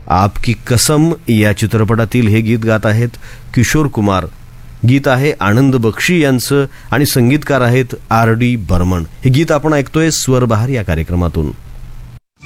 आपकी कसम या चित्रपटातील हे गीत गात आहेत किशोर कुमार. गीत आहे आनंद बक्षी यांचं आणि संगीतकार आहेत RD बर्मन. हे गीत आपण ऐकतोय स्वरबहार या कार्यक्रमातून.